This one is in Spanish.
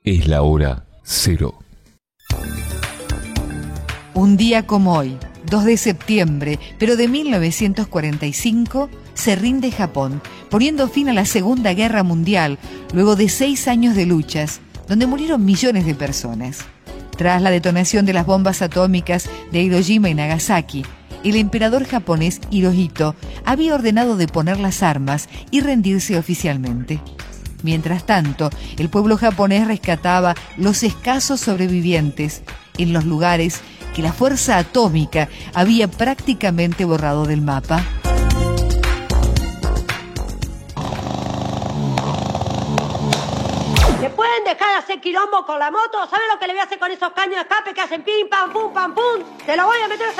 Es la hora cero. Un día como hoy, 2 de septiembre, pero de 1945, se rinde Japón, poniendo fin a la Segunda Guerra Mundial, luego de 6 años de luchas, donde murieron millones de personas. Tras la detonación de las bombas atómicas de Hiroshima y Nagasaki, el emperador japonés Hirohito había ordenado deponer las armas y rendirse oficialmente. Mientras tanto, el pueblo japonés rescataba los escasos sobrevivientes en los lugares que la fuerza atómica había prácticamente borrado del mapa. ¿Me pueden dejar de hacer quilombo con la moto? ¿Saben lo que le voy a hacer con esos caños de escape que hacen pim, pam, pum, pam, pum? Te lo voy a meter a